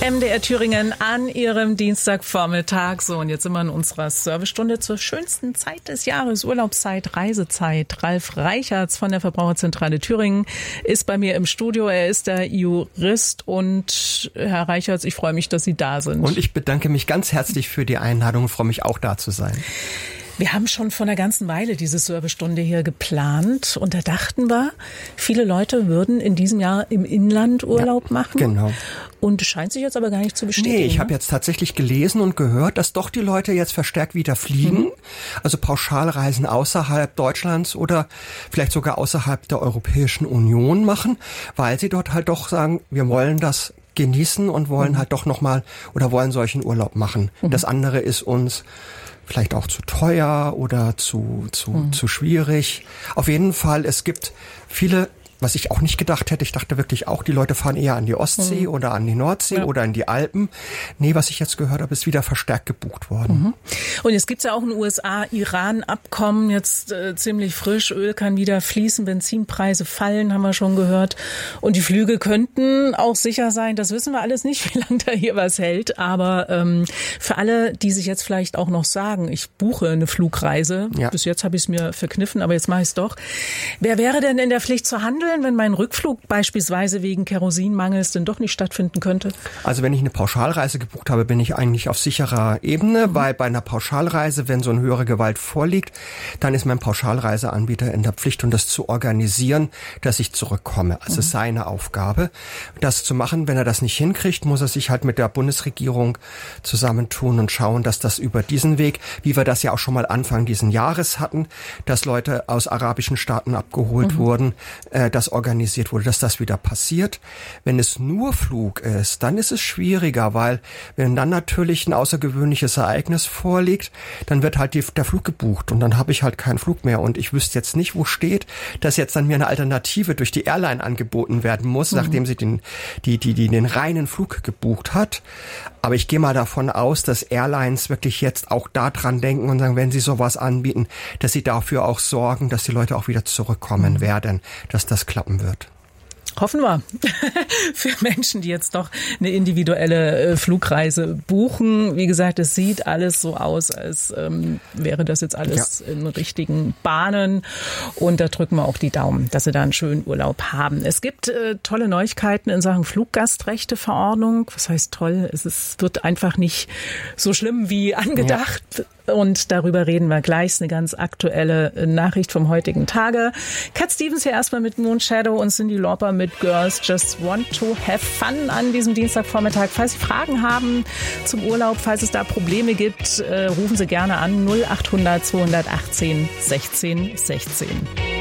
MDR Thüringen an Ihrem Dienstagvormittag. So, und jetzt sind wir in unserer Servicestunde zur schönsten Zeit des Jahres, Urlaubszeit, Reisezeit. Ralf Reichertz von der Verbraucherzentrale Thüringen ist bei mir im Studio. Er ist der Jurist und Herr Reichertz, ich freue mich, dass Sie da sind. Und ich bedanke mich ganz herzlich für die Einladung und freue mich auch da zu sein. Wir haben schon vor einer ganzen Weile diese Servicestunde hier geplant und da dachten wir, viele Leute würden in diesem Jahr im Inland Urlaub machen. Genau. Und es scheint sich jetzt aber gar nicht zu bestätigen. Nee, ich habe jetzt tatsächlich gelesen und gehört, dass doch die Leute jetzt verstärkt wieder fliegen. Also Pauschalreisen außerhalb Deutschlands oder vielleicht sogar außerhalb der Europäischen Union machen, weil sie dort halt doch sagen, wir wollen das genießen und wollen halt doch nochmal oder wollen solchen Urlaub machen. Das andere ist uns vielleicht auch zu teuer oder zu schwierig. Auf jeden Fall, es gibt viele, was ich auch nicht gedacht hätte. Ich dachte wirklich auch, die Leute fahren eher an die Ostsee oder an die Nordsee oder in die Alpen. Nee, was ich jetzt gehört habe, ist wieder verstärkt gebucht worden. Und jetzt gibt's ja auch ein USA-Iran-Abkommen, jetzt ziemlich frisch. Öl kann wieder fließen, Benzinpreise fallen, haben wir schon gehört. Und die Flüge könnten auch sicher sein. Das wissen wir alles nicht, wie lange da hier was hält. Aber für alle, die sich jetzt vielleicht auch noch sagen, ich buche eine Flugreise, bis jetzt habe ich es mir verkniffen, aber jetzt mache ich es doch. Wer wäre denn in der Pflicht zu handeln, wenn mein Rückflug beispielsweise wegen Kerosinmangels denn doch nicht stattfinden könnte? Also wenn ich eine Pauschalreise gebucht habe, bin ich eigentlich auf sicherer Ebene, weil bei einer Pauschalreise, wenn so eine höhere Gewalt vorliegt, dann ist mein Pauschalreiseanbieter in der Pflicht, um das zu organisieren, dass ich zurückkomme. Also es ist seine Aufgabe, das zu machen. Wenn er das nicht hinkriegt, muss er sich halt mit der Bundesregierung zusammentun und schauen, dass das über diesen Weg, wie wir das ja auch schon mal Anfang diesen Jahres hatten, dass Leute aus arabischen Staaten abgeholt wurden, das organisiert wurde, dass das wieder passiert. Wenn es nur Flug ist, dann ist es schwieriger, weil wenn dann natürlich ein außergewöhnliches Ereignis vorliegt, dann wird halt der Flug gebucht und dann habe ich halt keinen Flug mehr und ich wüsste jetzt nicht, wo steht, dass jetzt dann mir eine Alternative durch die Airline angeboten werden muss, nachdem sie den reinen Flug gebucht hat. Aber ich gehe mal davon aus, dass Airlines wirklich jetzt auch daran denken und sagen, wenn sie sowas anbieten, dass sie dafür auch sorgen, dass die Leute auch wieder zurückkommen werden, dass das klappen wird. Hoffen wir. Für Menschen, die jetzt doch eine individuelle Flugreise buchen. Wie gesagt, es sieht alles so aus, als wäre das jetzt alles in richtigen Bahnen. Und da drücken wir auch die Daumen, dass Sie da einen schönen Urlaub haben. Es gibt tolle Neuigkeiten in Sachen Fluggastrechteverordnung. Was heißt toll? Es wird einfach nicht so schlimm wie angedacht. Ja. Und darüber reden wir gleich. Ist eine ganz aktuelle Nachricht vom heutigen Tage. Cat Stevens hier erstmal mit Moon Shadow und Cyndi Lauper mit Girls Just Want to Have Fun an diesem Dienstagvormittag. Falls Sie Fragen haben zum Urlaub, falls es da Probleme gibt, rufen Sie gerne an 0800 218 16 16.